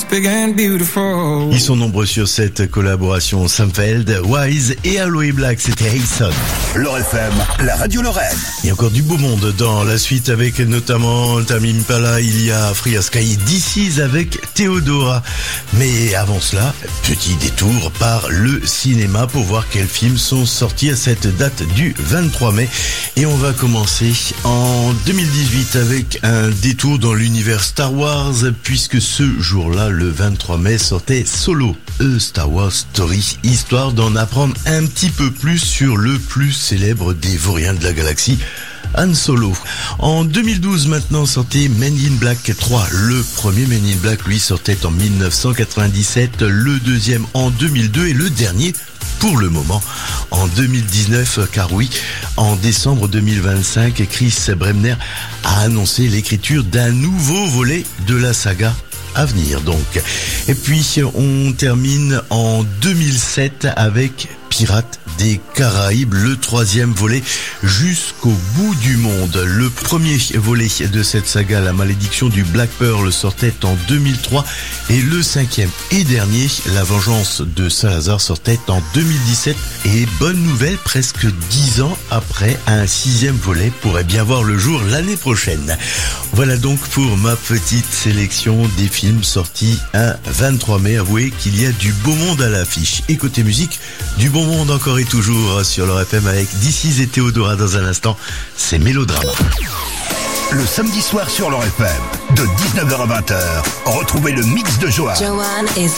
big and beautiful. Ils sont nombreux sur cette collaboration. Sam Feld, Wise et Aloe Black, c'était Hayson. L'Or FM, la radio Lorraine. Il y a encore du beau monde dans la suite avec notamment Tame Impala, il y a Free Sky, DC's avec Theodora. Mais avant cela, petit détour par le cinéma pour voir quels films sont sortis à cette date du 23 mai. Et on va commencer en 2018 avec un détour dans l'univers Star Wars, puisque ce jour-là, le 23 mai, sortait Solo, A Star Wars Story, histoire d'en apprendre un petit peu plus sur le plus célèbre des vauriens de la galaxie, Han Solo. En 2012 maintenant sortait Men in Black 3. Le premier Men in Black, lui, sortait en 1997, le deuxième en 2002 et le dernier, pour le moment, en 2019, car oui, en décembre 2025, Chris Bremner a annoncé l'écriture d'un nouveau volet de la saga à venir donc. Et puis on termine en 2007 avec Pirates des Caraïbes, le troisième volet jusqu'au bout du monde. Le premier volet de cette saga, La Malédiction du Black Pearl, sortait en 2003 et le cinquième et dernier, La Vengeance de Salazar, sortait en 2017. Et bonne nouvelle, presque 10 ans après, un sixième volet pourrait bien voir le jour l'année prochaine. Voilà donc pour ma petite sélection des films sortis un 23 mai. Avouez qu'il y a du beau monde à l'affiche. Et côté musique, du bon monde encore et toujours sur l'Or FM avec DC's et Theodora dans un instant. C'est Mélodrama. Le samedi soir sur l'Or FM, de 19h à 20h, retrouvez le mix de Joanne. Joanne is